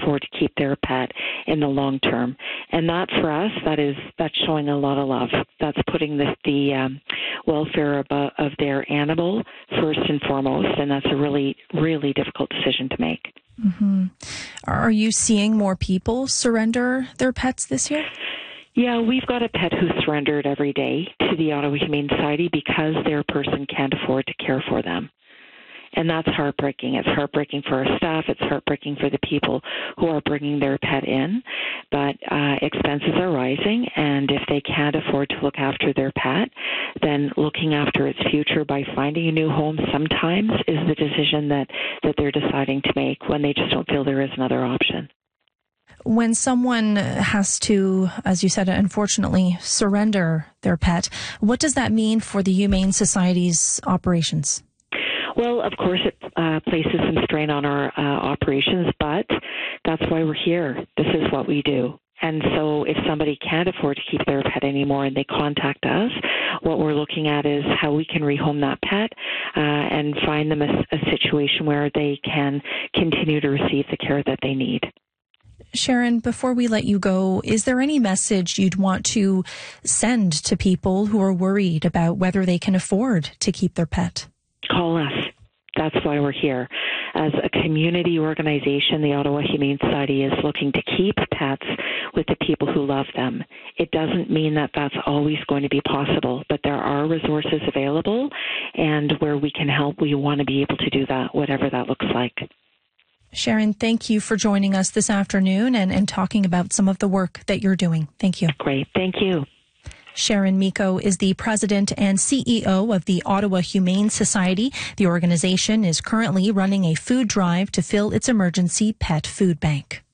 afford to keep their pet in the long term. And that, for us, that's showing a lot of love. That's putting the welfare of their animal first and foremost, and that's a really, really difficult decision to make. Mm-hmm. Are you seeing more people surrender their pets this year? Yeah, we've got a pet who surrendered every day to the Ottawa Humane Society because their person can't afford to care for them. And that's heartbreaking. It's heartbreaking for our staff. It's heartbreaking for the people who are bringing their pet in. But expenses are rising, and if they can't afford to look after their pet, then looking after its future by finding a new home sometimes is the decision that they're deciding to make when they just don't feel there is another option. When someone has to, as you said, unfortunately, surrender their pet, what does that mean for the Humane Society's operations? Well, of course, it places some strain on our operations, but that's why we're here. This is what we do. And so if somebody can't afford to keep their pet anymore and they contact us, what we're looking at is how we can rehome that pet and find them a situation where they can continue to receive the care that they need. Sharon, before we let you go, is there any message you'd want to send to people who are worried about whether they can afford to keep their pet? Call us. That's why we're here. As a community organization, the Ottawa Humane Society is looking to keep pets with the people who love them. It doesn't mean that that's always going to be possible, but there are resources available, and where we can help, we want to be able to do that, whatever that looks like. Sharon, thank you for joining us this afternoon and talking about some of the work that you're doing. Thank you. Great. Thank you. Sharon Miko is the president and CEO of the Ottawa Humane Society. The organization is currently running a food drive to fill its emergency pet food bank.